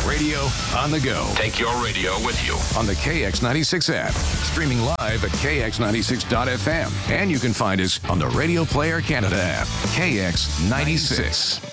Radio on the go. Take your radio with you. On the KX96 app. Streaming live at KX96.FM. And you can find us on the Radio Player Canada app. KX96.